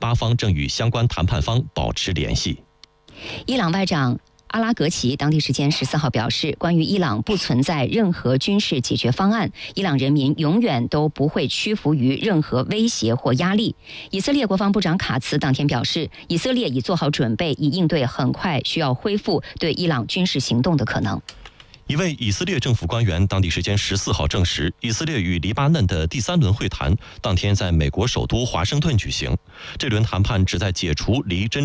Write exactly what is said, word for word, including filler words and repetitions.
巴方正与相关谈判方保持联系。 伊朗外长阿拉格齐当地时间十四号表示，关于伊朗不存在任何军事解决方案，伊朗人民永远都不会屈服于任何威胁或压力。以色列国防部长卡茨当天表示，以色列已做好准备，以应对很快需要恢复对伊朗军事行动的可能。 一位以色列政府官员当地时间十四号证实，以色列与黎巴嫩的第三轮会谈当天在美国首都华盛顿举行。这轮谈判旨在解除离真